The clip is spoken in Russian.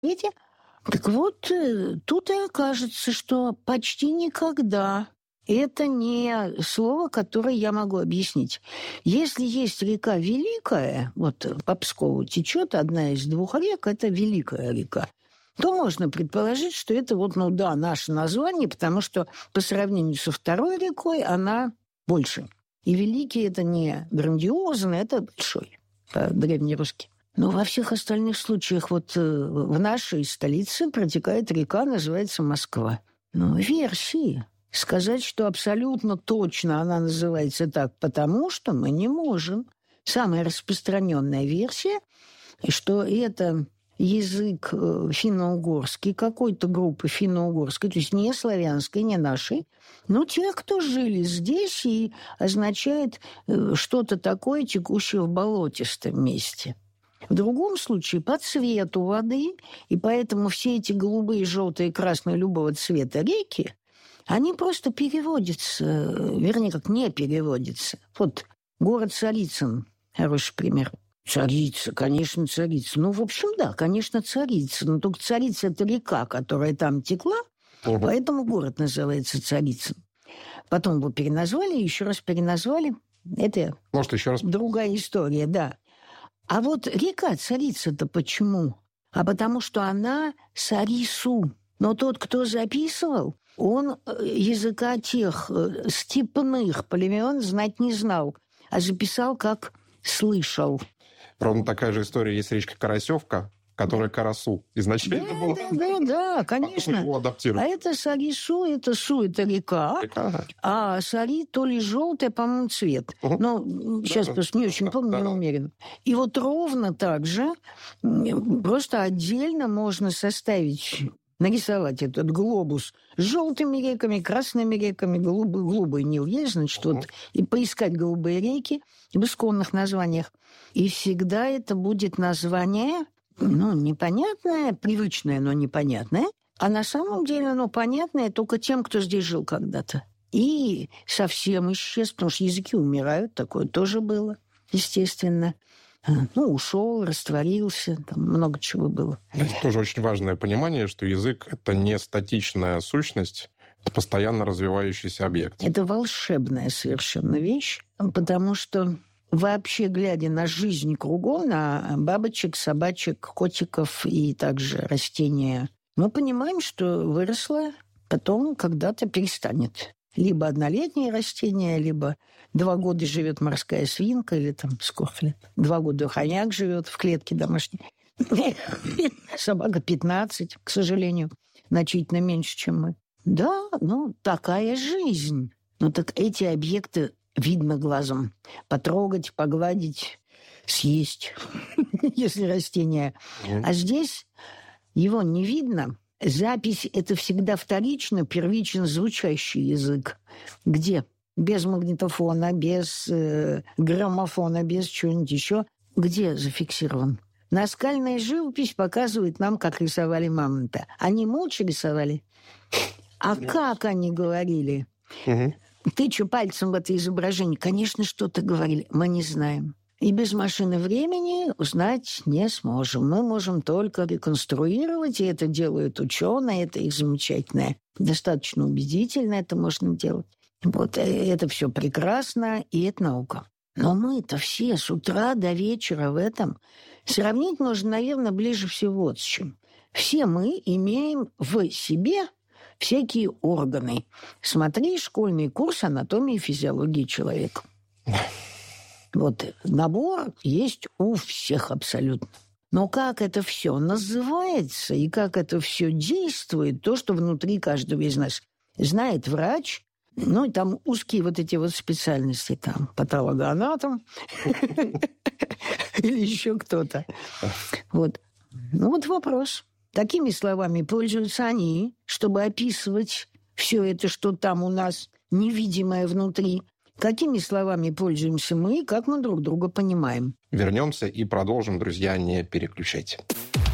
свете. Так вот, тут и окажется, что почти никогда это не слово, которое я могу объяснить. Если есть река Великая, вот по Пскову течет одна из двух рек, это Великая река, то можно предположить, что это наше название, потому что по сравнению со второй рекой она больше. И Великий – это не грандиозно, это большой, по-древнерусски. Но во всех остальных случаях в нашей столице протекает река, называется Москва. Версии. Сказать, что абсолютно точно она называется так, потому что мы не можем. Самая распространенная версия, что это язык финно-угорский, какой-то группы финно-угорской, то есть не славянской, не нашей, но тех, кто жили здесь, и означает что-то такое, текущее в болотистом месте. В другом случае по цвету воды, и поэтому все эти голубые, желтые, красные любого цвета реки, они просто переводятся, вернее, как не переводятся. Вот город Царицын, хороший пример. Царица, конечно, Царица. В общем, да, конечно, Царица. Но только Царица – это река, которая там текла, поэтому город называется Царицын. Потом его переназвали, еще раз переназвали. Это может, еще раз другая история, да. А вот река Царица-то почему? А потому что она Сарису. Но тот, кто записывал, он языка тех степных племен знать не знал, а записал, как слышал. Ровно такая же история есть речка Карасевка, которая Карасу изначально была. Да, конечно. А это Сарису, это Су, это река. А Сари то ли желтый, по-моему, цвет. Но сейчас просто не очень помню, не уверен. И вот ровно так же просто отдельно можно нарисовать этот глобус с желтыми реками, красными реками, голубый Нил есть, значит, и поискать голубые реки в исконных названиях. И всегда это будет название, непонятное, привычное, но непонятное, а на самом деле оно понятное только тем, кто здесь жил когда-то. И совсем исчез, потому что языки умирают, такое тоже было, естественно. Ушел, растворился, там много чего было. Это тоже очень важное понимание, что язык – это не статичная сущность, это постоянно развивающийся объект. Это волшебная совершенно вещь, потому что вообще, глядя на жизнь кругом, на бабочек, собачек, котиков и также растения, мы понимаем, что выросло, потом когда-то перестанет. Либо однолетнее растение, либо 2 года живет морская свинка, или сколько лет. 2 года хомяк живет в клетке домашней. Собака 15, к сожалению, значительно меньше, чем мы. Да, такая жизнь. Так эти объекты видно глазом. Потрогать, погладить, съесть, если растение. А здесь его не видно. Запись – это всегда вторично, первично звучащий язык. Где? Без магнитофона, без граммофона, без чего-нибудь еще. Где зафиксирован? Наскальная живопись показывает нам, как рисовали мамонта. Они молча рисовали. А как они говорили? Тычу пальцем в это изображение. Конечно, что-то говорили. Мы не знаем. И без машины времени узнать не сможем. Мы можем только реконструировать, и это делают ученые, это их замечательное. Достаточно убедительно это можно делать. Это все прекрасно, и это наука. Но мы-то все с утра до вечера в этом. Сравнить можно, наверное, ближе всего вот с чем. Все мы имеем в себе всякие органы. Смотри школьный курс анатомии и физиологии человека. Набор есть у всех абсолютно. Но как это все называется и как это все действует, то, что внутри каждого из нас знает врач, и там узкие эти специальности, там патологоанатом или еще кто-то. Вопрос. Такими словами пользуются они, чтобы описывать все это, что там у нас невидимое внутри. Какими словами пользуемся мы, как мы друг друга понимаем. Вернемся и продолжим, друзья, не переключайте.